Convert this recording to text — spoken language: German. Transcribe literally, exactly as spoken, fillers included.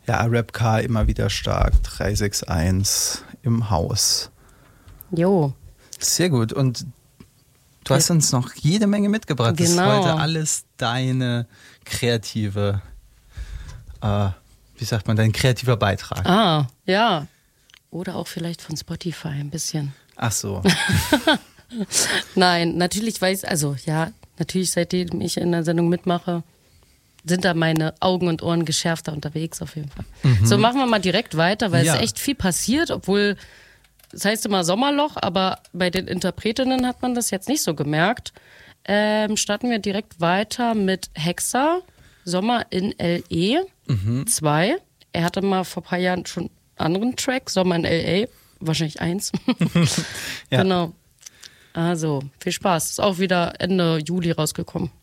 Ja, Rapcar immer wieder stark. drei sechs eins im Haus. Jo. Sehr gut. Und du hast uns noch jede Menge mitgebracht. Genau. Das ist heute alles deine kreative, äh, wie sagt man, dein kreativer Beitrag. Ah, ja. Oder auch vielleicht von Spotify ein bisschen. Ach so. Nein, natürlich weiß, also ja, natürlich seitdem ich in der Sendung mitmache, sind da meine Augen und Ohren geschärfter unterwegs auf jeden Fall. Mhm. So, machen wir mal direkt weiter, weil ja. es echt viel passiert, obwohl, das heißt immer Sommerloch, aber bei den Interpretinnen hat man das jetzt nicht so gemerkt. Ähm, starten wir direkt weiter mit Hexa, Sommer in L A zwei. Mhm. Er hatte mal vor ein paar Jahren schon einen anderen Track, Sommer in L A, wahrscheinlich eins. Ja. Genau. Also, viel Spaß. Ist auch wieder Ende Juli rausgekommen.